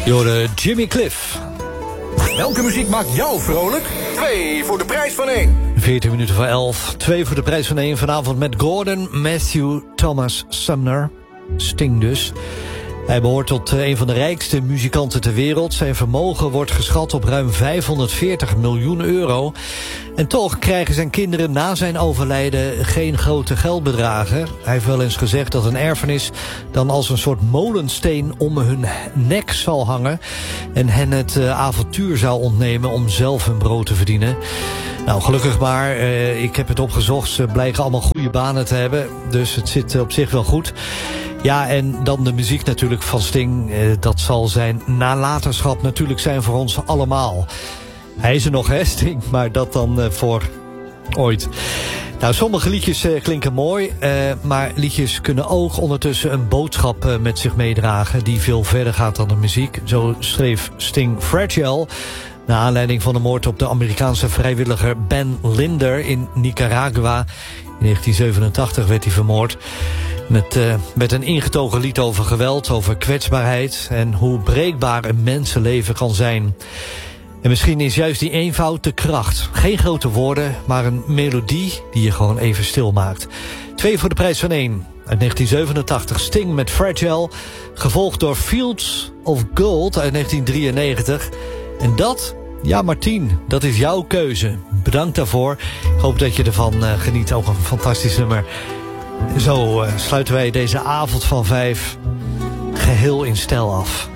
Door Jimmy Cliff. Welke muziek maakt jou vrolijk? 2 voor de prijs van 1. 14 minuten voor 11. 2 voor de prijs van 1. Vanavond met Gordon Matthew Thomas Sumner. Sting dus. Hij behoort tot een van de rijkste muzikanten ter wereld. Zijn vermogen wordt geschat op ruim 540 miljoen euro. En toch krijgen zijn kinderen na zijn overlijden geen grote geldbedragen. Hij heeft wel eens gezegd dat een erfenis dan als een soort molensteen om hun nek zal hangen. En hen het avontuur zou ontnemen om zelf hun brood te verdienen. Nou, gelukkig maar. Ik heb het opgezocht. Ze blijken allemaal goede banen te hebben. Dus het zit op zich wel goed. Ja, en dan de muziek natuurlijk van Sting. Dat zal zijn nalatenschap natuurlijk zijn voor ons allemaal. Hij is er nog, hè, Sting, maar dat dan voor ooit. Nou, sommige liedjes klinken mooi, maar liedjes kunnen ook ondertussen een boodschap met zich meedragen die veel verder gaat dan de muziek. Zo schreef Sting Fragile, naar aanleiding van de moord op de Amerikaanse vrijwilliger Ben Linder in Nicaragua. In 1987 werd hij vermoord. Met een ingetogen lied over geweld, over kwetsbaarheid en hoe breekbaar een mensenleven kan zijn. En misschien is juist die eenvoud de kracht. Geen grote woorden, maar een melodie die je gewoon even stil maakt. 2 voor de prijs van 1. Uit 1987 Sting met Fragile, gevolgd door Fields of Gold uit 1993. En dat, ja Martien, dat is jouw keuze. Bedankt daarvoor. Ik hoop dat je ervan geniet. Ook een fantastisch nummer. Zo sluiten wij deze avond van 5 geheel in stijl af.